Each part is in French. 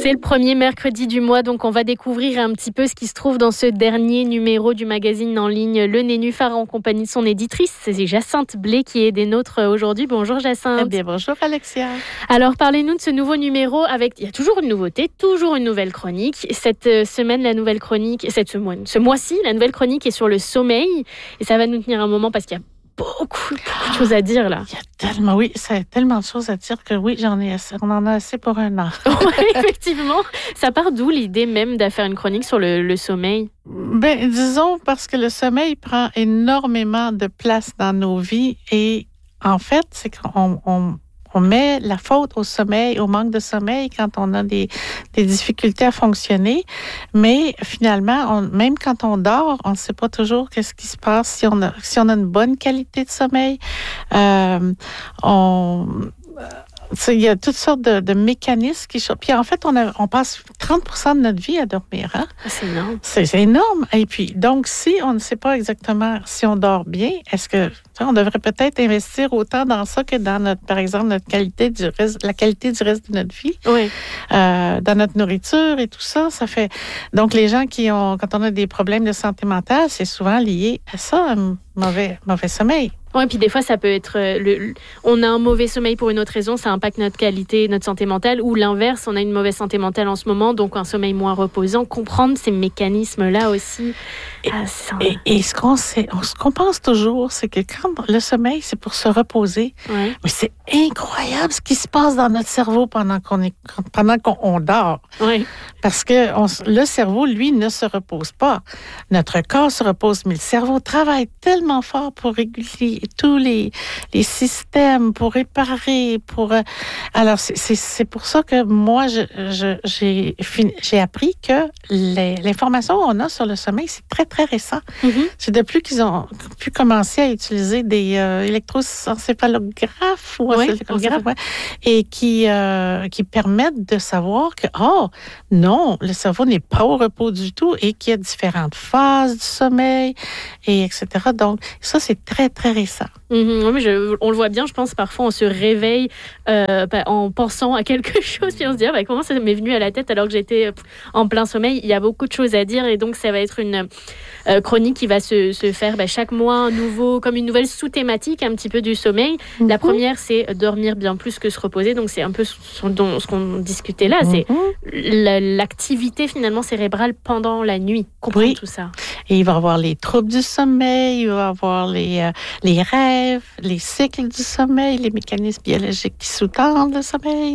C'est le premier mercredi du mois, donc on va découvrir un petit peu ce qui se trouve dans ce dernier numéro du magazine en ligne Le Nénuphar en compagnie de son éditrice. C'est Jacinthe Blé qui est des nôtres aujourd'hui. Bonjour Jacinthe. Eh bien, bonjour Alexia. Alors parlez-nous de ce nouveau numéro avec, il y a toujours une nouveauté, toujours une nouvelle chronique. Cette semaine, la nouvelle chronique, ce mois-ci, la nouvelle chronique est sur le sommeil et ça va nous tenir un moment parce qu'il y a beaucoup de choses à dire là. Il y a tellement de choses à dire que oui, j'en ai assez. On en a assez pour un an. Oui, effectivement. Ça part d'où l'idée même de faire une chronique sur le sommeil? Ben, disons parce que le sommeil prend énormément de place dans nos vies et en fait, c'est qu'on met la faute au sommeil, au manque de sommeil quand on a des difficultés à fonctionner. Mais finalement, même quand on dort, on ne sait pas toujours qu'est-ce qui se passe si on a une bonne qualité de sommeil. Il y a toutes sortes de mécanismes qui changent. Puis en fait, on passe 30% de notre vie à dormir. Hein? C'est énorme. C'est énorme. Et puis, donc, si on ne sait pas exactement si on dort bien, est-ce que on devrait peut-être investir autant dans ça que dans par exemple, la qualité du reste de notre vie? Oui. Dans notre nourriture et tout ça, ça fait... Donc, les gens quand on a des problèmes de santé mentale, c'est souvent lié à ça, un mauvais sommeil. Oui, puis des fois, ça peut être... on a un mauvais sommeil pour une autre raison, ça impacte notre qualité, notre santé mentale, ou l'inverse, on a une mauvaise santé mentale en ce moment, donc un sommeil moins reposant. Comprendre ces mécanismes-là aussi. Et ce qu'on pense toujours, c'est que quand le sommeil, c'est pour se reposer, ouais. Mais c'est incroyable ce qui se passe dans notre cerveau pendant qu'on dort. Ouais. Parce que le cerveau, lui, ne se repose pas. Notre corps se repose, mais le cerveau travaille tellement fort pour réguler tous les systèmes, pour réparer, Alors, c'est pour ça que moi, j'ai appris que l'information qu'on a sur le sommeil, c'est très, très récent. Mm-hmm. C'est depuis qu'ils ont pu commencer à utiliser des électroencéphalographes et qui permettent de savoir que, non, le cerveau n'est pas au repos du tout et qu'il y a différentes phases du sommeil, et etc. Donc, ça, c'est très, très récent. Mm-hmm. Oui, mais on le voit bien, je pense, parfois, on se réveille en pensant à quelque chose, puis on se dit, comment ça m'est venu à la tête alors que j'étais en plein sommeil? Il y a beaucoup de choses à dire et donc, ça va être une chronique qui va se faire chaque mois comme une nouvelle sous-thématique un petit peu du sommeil. Mm-hmm. La première, c'est dormir bien plus que se reposer. Donc, c'est un peu ce qu'on discutait là. Mm-hmm. C'est l'activité, finalement, cérébrale pendant la nuit. Comprendre tout ça. Et il va y avoir les troubles du sommeil, il va y avoir les rêves, les cycles du sommeil, les mécanismes biologiques qui sous-tendent le sommeil,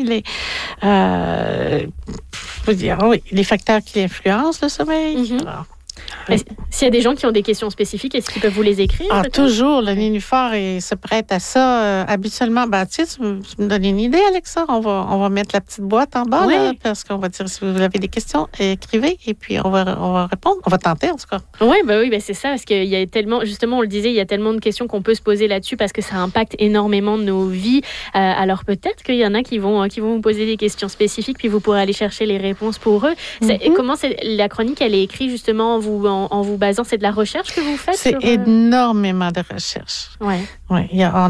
les facteurs qui influencent le sommeil. Mm-hmm. Alors, s'il y a des gens qui ont des questions spécifiques, est-ce qu'ils peuvent vous les écrire? Toujours. Le Nénuphar se prête à ça. Habituellement, tu me donnes une idée, Alexa. On va mettre la petite boîte en bas, là, parce qu'on va dire si vous avez des questions, écrivez, et puis on va répondre. On va tenter, en tout cas. Oui, c'est ça, parce qu'il y a tellement, justement, on le disait, il y a tellement de questions qu'on peut se poser là-dessus parce que ça impacte énormément nos vies. Alors peut-être qu'il y en a qui vont vous poser des questions spécifiques, puis vous pourrez aller chercher les réponses pour eux. Mm-hmm. Comment la chronique, elle est écrite justement en vous basant, c'est de la recherche que vous faites? C'est énormément de recherche. Ouais. Oui, on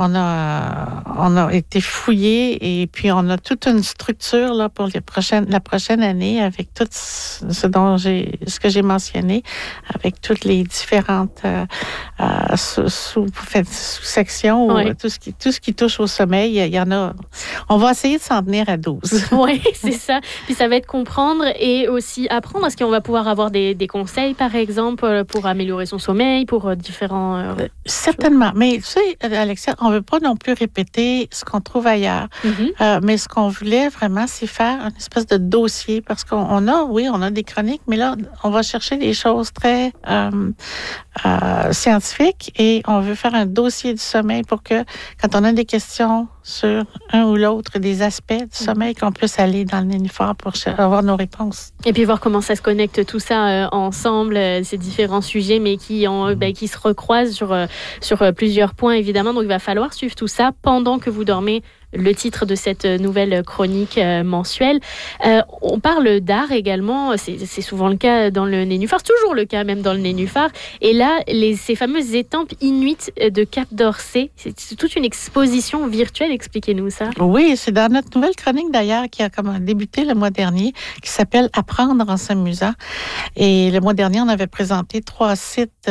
a été fouillés et puis on a toute une structure là pour la prochaine année avec tout ce que j'ai mentionné, avec toutes les différentes sous-sections, tout ce qui touche au sommeil. Il y en a. On va essayer de s'en tenir à 12. Oui, c'est ça. Puis ça va être comprendre et aussi apprendre. Est-ce qu'on va pouvoir avoir des conseils, par exemple, pour améliorer son sommeil, pour différents... Certainement. Mais tu sais, Alexia, on ne veut pas non plus répéter ce qu'on trouve ailleurs. Mm-hmm. Mais ce qu'on voulait vraiment, c'est faire une espèce de dossier parce qu'on a des chroniques, mais là, on va chercher des choses très scientifiques et on veut faire un dossier du sommeil pour que, quand on a des questions sur un ou l'autre des aspects du sommeil, qu'on puisse aller dans le Nénuphar pour avoir nos réponses. Et puis voir comment ça se connecte tout ça ensemble, ces différents sujets, mais qui se recroisent sur plusieurs points, évidemment. Donc, il va falloir suivre tout ça pendant que vous dormez le titre de cette nouvelle chronique mensuelle. On parle d'art également, c'est souvent le cas dans le Nénuphar, c'est toujours le cas même dans le Nénuphar. Et là, ces fameuses étampes inuites de Cap d'Orsay, c'est toute une exposition virtuelle, expliquez-nous ça. Oui, c'est dans notre nouvelle chronique d'ailleurs qui a débuté le mois dernier, qui s'appelle « Apprendre en s'amusant ». Et le mois dernier, on avait présenté 3 sites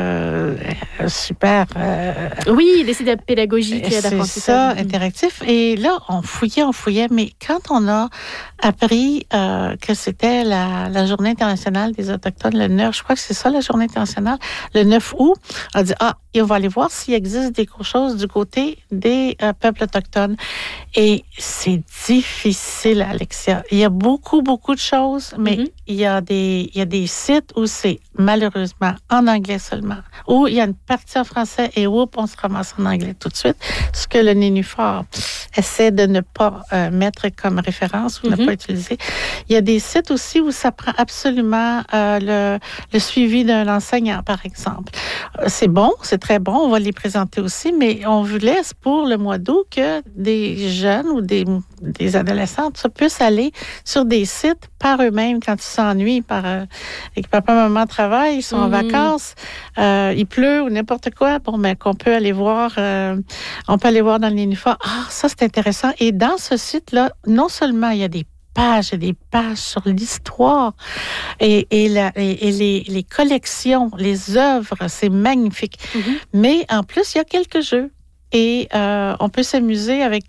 super... oui, des sites pédagogiques d'apprentissage. C'est ça, interactif. Et là, on fouillait, mais quand on a appris que c'était la Journée internationale des Autochtones, le 9, je crois que c'est ça, la Journée internationale, le 9 août, on a dit, et on va aller voir s'il existe des choses du côté des peuples autochtones. Et c'est difficile, Alexia. Il y a beaucoup, beaucoup de choses, mais il y a des sites où c'est malheureusement en anglais seulement, où il y a une partie en français et où on se ramasse en anglais tout de suite, ce que le Nénuphar essaie de ne pas mettre comme référence ou ne pas utiliser. Il y a des sites aussi où ça prend absolument le suivi d'un enseignant, par exemple. C'est bon, c'est très bon, on va les présenter aussi, mais on vous laisse pour le mois d'août que des jeunes ou des adolescentes puissent aller sur des sites par eux-mêmes quand ils s'ennuient et que papa, maman travaillent, ils sont en vacances, il pleut ou n'importe quoi, qu'on peut aller voir, on peut aller voir dans le Nénuphar. Ça c'est intéressant. Et dans ce site-là, non seulement il y a des pages et des pages sur l'histoire et les collections, les œuvres, c'est magnifique. Mais en plus, il y a quelques jeux et on peut s'amuser avec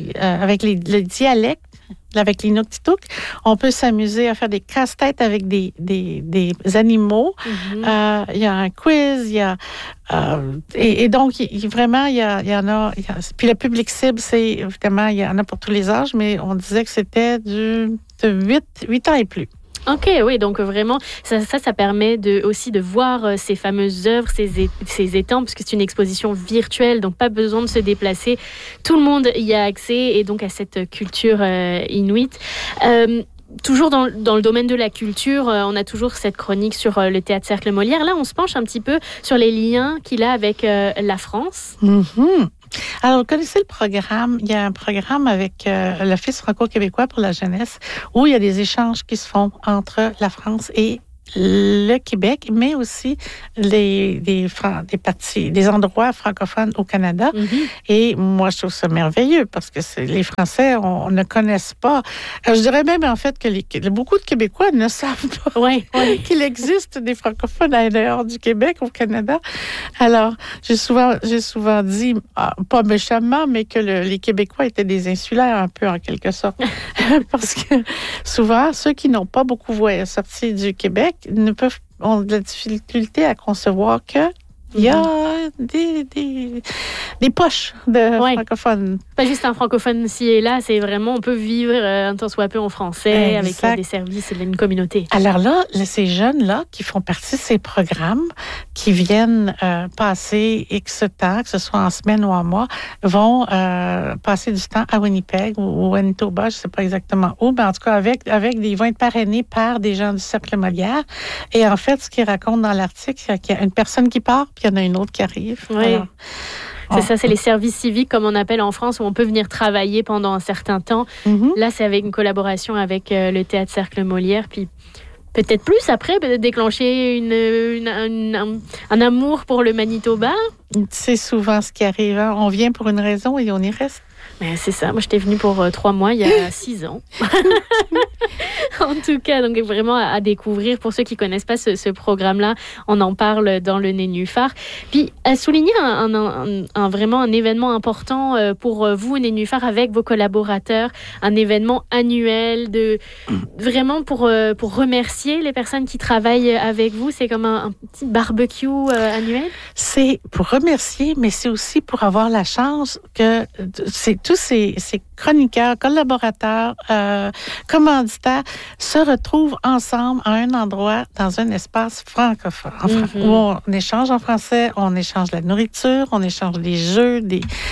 le dialecte, avec l'Inuktitut. On peut s'amuser à faire des casse-têtes avec des animaux. Il y a un quiz, il y a... et donc, vraiment, il y en a... Puis le public cible, c'est évidemment, il y en a pour tous les âges, mais on disait que c'était de 8 ans et plus. OK, oui, donc vraiment, ça permet aussi de voir ces fameuses œuvres, ces étampes, parce que c'est une exposition virtuelle, donc pas besoin de se déplacer. Tout le monde y a accès, et donc à cette culture inuite. Toujours dans le domaine de la culture, on a toujours cette chronique sur le Théâtre Cercle Molière. Là, on se penche un petit peu sur les liens qu'il a avec la France. Alors, vous connaissez le programme? Il y a un programme avec l'Office franco-québécois pour la jeunesse où il y a des échanges qui se font entre la France et le Québec, mais aussi des endroits francophones au Canada. Et moi, je trouve ça merveilleux parce que les Français, on ne connaissent pas. Je dirais même, en fait, que beaucoup de Québécois ne savent pas qu'il existe des francophones à l'intérieur du Québec, au Canada. Alors, j'ai souvent dit, pas méchamment, mais que les Québécois étaient des insulaires, un peu, en quelque sorte. Parce que souvent, ceux qui n'ont pas beaucoup sorti du Québec ont de la difficulté à concevoir que il y a des poches de francophones. Pas juste un francophone ci et là, c'est vraiment, on peut vivre un tant soit peu en français, avec des services et une communauté. Alors là, ces jeunes-là qui font partie de ces programmes, qui viennent passer X temps, que ce soit en semaine ou en mois, vont passer du temps à Winnipeg ou Manitoba, je ne sais pas exactement où, mais en tout cas, ils vont être parrainés par des gens du Cercle Molière. Et en fait, ce qu'ils racontent dans l'article, c'est qu'il y a une personne qui part, puis il y en a une autre qui arrive. Oui. Alors, c'est ça, c'est les services civiques, comme on appelle en France, où on peut venir travailler pendant un certain temps. Là, c'est avec une collaboration avec le Théâtre Cercle Molière, puis peut-être plus après, peut-être déclencher un amour pour le Manitoba. C'est souvent ce qui arrive. Hein? On vient pour une raison et on y reste. Mais c'est ça. Moi, j'étais venue pour 3 mois, il y a 6 ans. En tout cas, donc vraiment à découvrir. Pour ceux qui ne connaissent pas ce programme-là, on en parle dans le Nénuphar. Puis, à souligner vraiment un événement important pour vous, Nénuphar, avec vos collaborateurs. Un événement annuel, vraiment pour remercier les personnes qui travaillent avec vous. C'est comme un petit barbecue annuel. C'est pour remercier, mais c'est aussi pour avoir la chance que tous ces chroniqueurs, collaborateurs, commanditaires se retrouvent ensemble à un endroit dans un espace francophone où on échange en français, on échange la nourriture, on échange des jeux,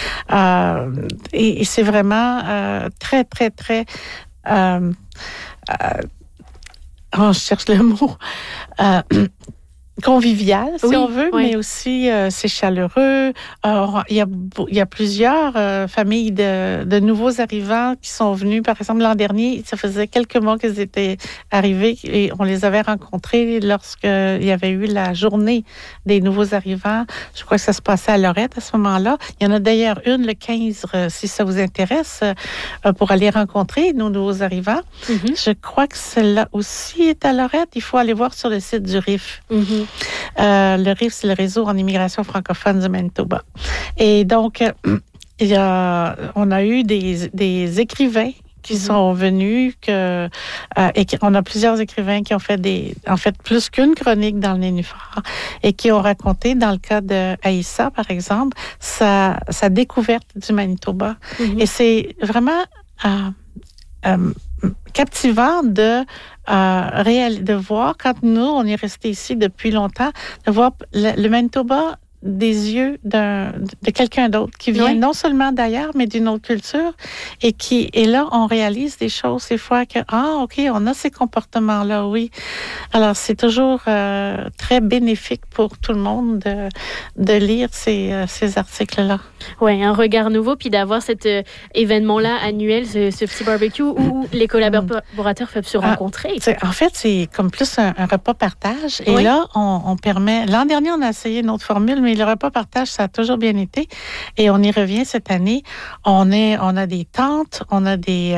et c'est vraiment très, très, très... je cherche le mot... convivial, si Oui, on veut, oui. mais aussi c'est chaleureux. Il y a plusieurs familles de nouveaux arrivants qui sont venus. Par exemple, l'an dernier, ça faisait quelques mois qu'ils étaient arrivés et on les avait rencontrés lorsqu'il y avait eu la journée des nouveaux arrivants. Je crois que ça se passait à Lorette à ce moment-là. Il y en a d'ailleurs une le 15, si ça vous intéresse, pour aller rencontrer nos nouveaux arrivants. Mm-hmm. Je crois que celle-là aussi est à Lorette. Il faut aller voir sur le site du RIF. Mm-hmm. Le RIF, c'est le réseau en immigration francophone du Manitoba. Et donc, on a eu des écrivains qui sont venus, et on a plusieurs écrivains qui ont fait plus qu'une chronique dans le Nénuphar et qui ont raconté, dans le cas de Aïssa, par exemple, sa découverte du Manitoba. Mm-hmm. Et c'est vraiment captivant de voir, quand nous, on est resté ici depuis longtemps, de voir le Manitoba des yeux de quelqu'un d'autre qui vient non seulement d'ailleurs, mais d'une autre culture et là, on réalise des choses des fois que, OK, on a ces comportements-là, oui. Alors, c'est toujours très bénéfique pour tout le monde de lire ces articles-là. Oui, un regard nouveau, puis d'avoir cet événement-là annuel, ce petit barbecue où les collaborateurs peuvent se rencontrer. En fait, c'est comme plus un repas partage. Et là, on permet... L'an dernier, on a essayé une autre formule, mais le repas partage, ça a toujours bien été. Et on y revient cette année. On a des tentes, on a des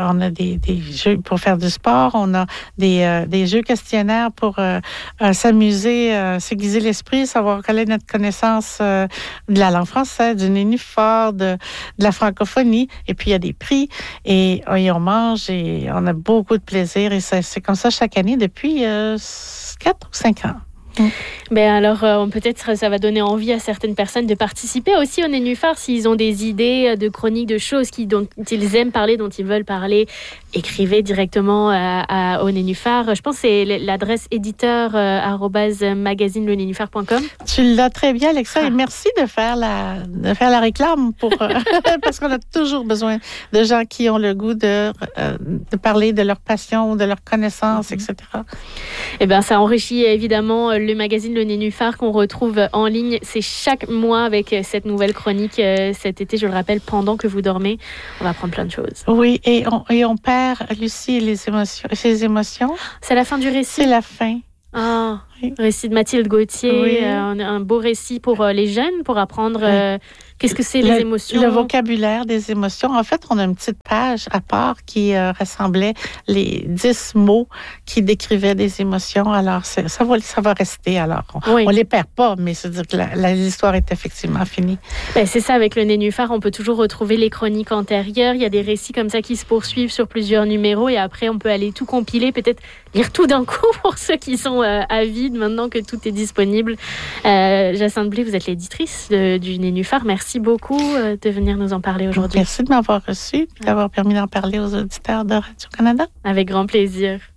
jeux pour faire du sport, on a des jeux questionnaires pour s'amuser, s'aiguiser l'esprit, savoir quelle est notre connaissance de la langue française, du nénuphar, de la francophonie. Et puis, il y a des prix et on mange et on a beaucoup de plaisir. Et c'est comme ça chaque année depuis 4 ou 5 ans. Ben alors, peut-être ça va donner envie à certaines personnes de participer aussi au Nénuphar s'ils ont des idées de chroniques, de choses dont ils aiment parler, dont ils veulent parler. Écrivez directement au Nénuphar. Je pense que c'est l'adresse éditeur @magazinelenenufar.com. Tu l'as très bien, Alexa, et merci de faire la réclame parce qu'on a toujours besoin de gens qui ont le goût de parler de leur passion, de leur connaissance, etc. Eh bien, ça enrichit évidemment le magazine Le Nénuphar qu'on retrouve en ligne. C'est chaque mois avec cette nouvelle chronique cet été, je le rappelle, pendant que vous dormez. On va apprendre plein de choses. Oui, et on perd, Lucie, ses émotions. C'est la fin du récit? C'est la fin. Ah, oui. Récit de Mathilde Gauthier. Oui. Un beau récit pour les jeunes, pour apprendre... Qu'est-ce que c'est les émotions? Le vocabulaire des émotions. En fait, on a une petite page à part qui rassemblait les 10 mots qui décrivaient des émotions. Alors, ça va rester. Alors, on les perd pas, mais c'est-à-dire que l'histoire est effectivement finie. Ben, c'est ça, avec le Nénuphar, on peut toujours retrouver les chroniques antérieures. Il y a des récits comme ça qui se poursuivent sur plusieurs numéros et après, on peut aller tout compiler, peut-être lire tout d'un coup pour ceux qui sont avides maintenant que tout est disponible. Jacinthe Blais, vous êtes l'éditrice du Nénuphar. Merci beaucoup de venir nous en parler aujourd'hui. Merci de m'avoir reçu et d'avoir permis d'en parler aux auditeurs de Radio-Canada. Avec grand plaisir.